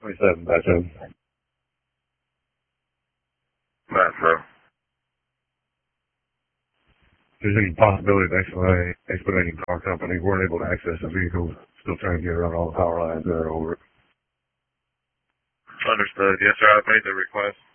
27 by 7. Matt, bro. If there's any possibility of expediting car company weren't able to access the vehicle, still trying to get around all the power lines that are over it. Understood. Yes, sir. I've made the request.